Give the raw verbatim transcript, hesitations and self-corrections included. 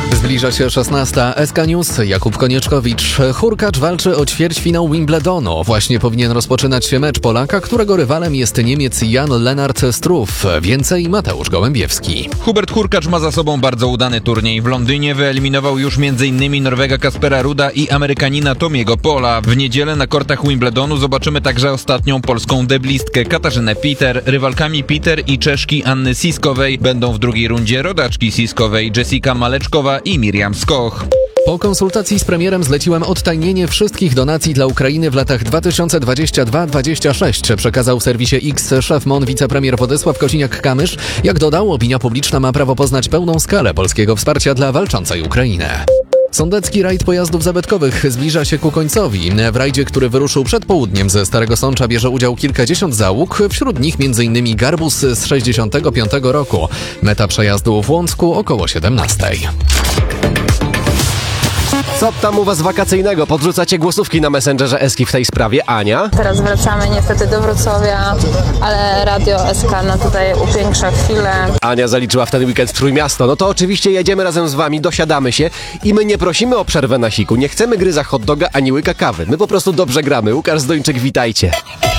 Zbliża się szesnasta. S K News, Jakub Konieczkowicz. Hurkacz walczy o ćwierćfinał Wimbledonu. Właśnie powinien rozpoczynać się mecz Polaka, którego rywalem jest Niemiec Jan Lennart Struff. Więcej Mateusz Gołębiewski. Hubert Hurkacz ma za sobą bardzo udany turniej. W Londynie wyeliminował już m.in. Norwega Kaspera Ruda i Amerykanina Tomiego Pola. W niedzielę na kortach Wimbledonu zobaczymy także ostatnią polską deblistkę Katarzynę Piter. Rywalkami Piter i Czeszki Anny Siskowej będą w drugiej rundzie rodaczki Siskowej Jessica Maleczkowa i Miriam Skoch. Po konsultacji z premierem zleciłem odtajnienie wszystkich donacji dla Ukrainy w latach dwa tysiące dwudziestym drugim do dwudziestego szóstego, przekazał w serwisie X szef M O N wicepremier Władysław Kosiniak-Kamysz. Jak dodał, opinia publiczna ma prawo poznać pełną skalę polskiego wsparcia dla walczącej Ukrainy. Sądecki rajd pojazdów zabytkowych zbliża się ku końcowi. W rajdzie, który wyruszył przed południem ze Starego Sącza, bierze udział kilkadziesiąt załóg, wśród nich m.in. Garbus z sześćdziesiątego piątego roku. Meta przejazdu w Łącku około siedemnastej. Co tam u was wakacyjnego? Podrzucacie głosówki na Messengerze Eski w tej sprawie, Ania? Teraz wracamy niestety do Wrocławia, ale Radio S K no tutaj upiększa chwilę. Ania zaliczyła w ten weekend Trójmiasto. No to oczywiście jedziemy razem z wami, dosiadamy się i my nie prosimy o przerwę na siku. Nie chcemy gryza hot doga ani łyka kawy. My po prostu dobrze gramy. Łukasz Zdończyk, witajcie.